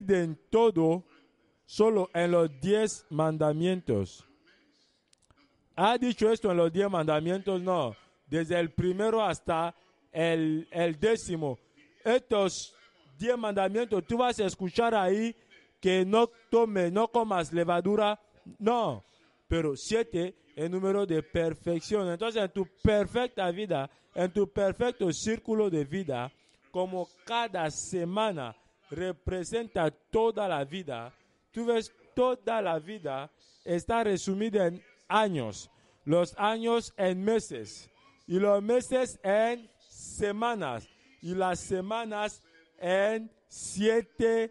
en todo, solo en los 10 mandamientos. ¿Ha dicho esto en los 10 mandamientos? No. Desde el primero hasta el 10º. Estos 10 mandamientos, tú vas a escuchar ahí que no comas levadura. No. Pero 7 es número de perfección. Entonces, en tu perfecta vida, en tu perfecto círculo de vida, como cada semana representa toda la vida, tú ves toda la vida está resumida en años, los años en meses y los meses en semanas y las semanas en 7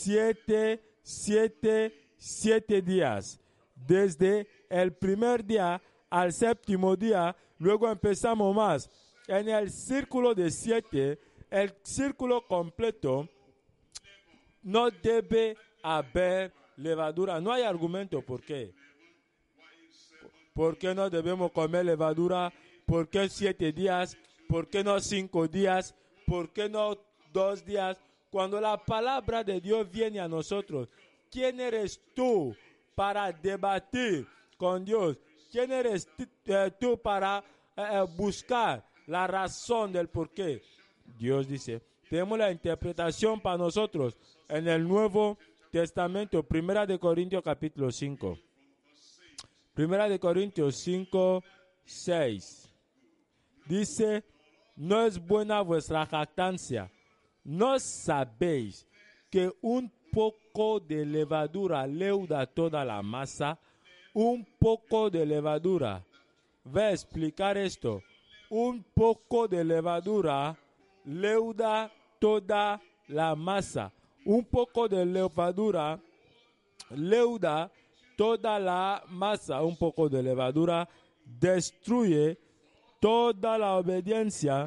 días. Desde el primer día al 7º día, luego empezamos más. En el círculo de 7, el círculo completo, no debe haber levadura. No hay argumento por qué. ¿Por qué no debemos comer levadura? ¿Por qué 7 días? ¿Por qué no 5 días? ¿Por qué no 2 días? Cuando la palabra de Dios viene a nosotros, ¿quién eres tú para debatir con Dios? ¿Quién eres tú para buscar la razón del por qué? Dios dice, tenemos la interpretación para nosotros en el Nuevo Testamento, 1 de Corintios capítulo 5. 1 de Corintios 5, 6. Dice, no es buena vuestra jactancia. ¿No sabéis que un poco de levadura leuda toda la masa? Un poco de levadura. Voy a explicar esto. Un poco de levadura leuda toda la masa. Un poco de levadura leuda toda la masa. Un poco de levadura destruye toda la obediencia.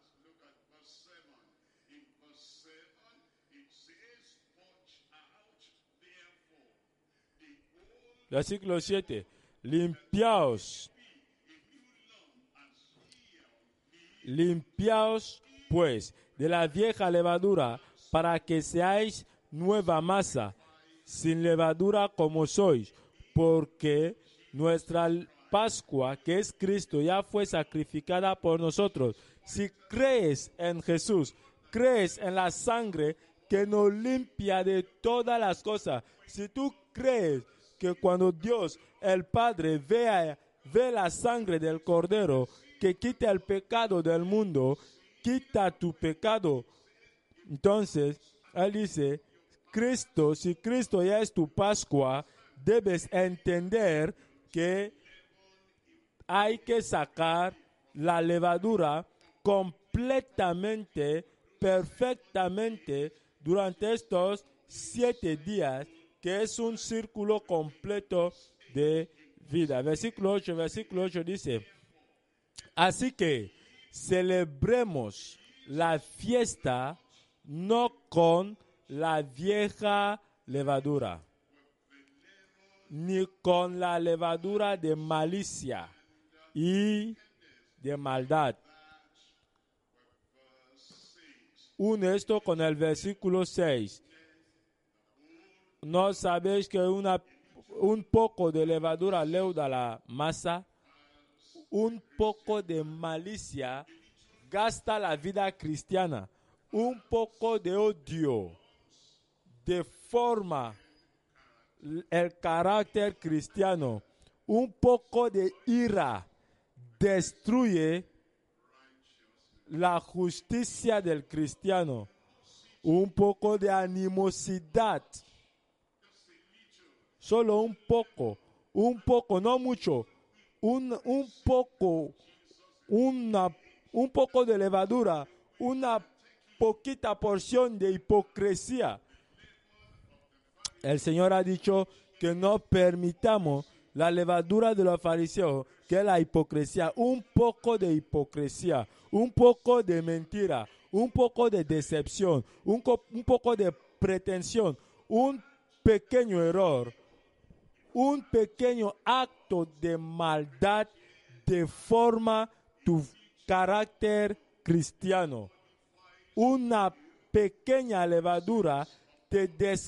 Versículo 7. Limpiaos pues de la vieja levadura para que seáis nueva masa, sin levadura como sois, porque nuestra Pascua, que es Cristo, ya fue sacrificada por nosotros. Si crees en Jesús, crees en la sangre que nos limpia de todas las cosas. Si tú crees que cuando Dios, el Padre, ve la sangre del Cordero que quita el pecado del mundo, quita tu pecado. Entonces, Él dice, Cristo, si Cristo ya es tu Pascua, debes entender que hay que sacar la levadura completamente, perfectamente, durante estos 7 días, que es un círculo completo de vida. Versículo 8 dice, así que celebremos la fiesta no con la vieja levadura, ni con la levadura de malicia y de maldad. Une esto con el versículo 6. ¿No sabéis que un poco de levadura leuda la masa? Un poco de malicia gasta la vida cristiana. Un poco de odio deforma el carácter cristiano. Un poco de ira destruye la justicia del cristiano. Un poco de animosidad, solo un poco, no mucho, un poco de levadura, una poquita porción de hipocresía. El Señor ha dicho que no permitamos la levadura de los fariseos, que es la hipocresía, un poco de hipocresía, un poco de mentira, un poco de decepción, un poco de pretensión, un pequeño error, un pequeño acto de maldad deforma tu carácter cristiano. Una pequeña levadura te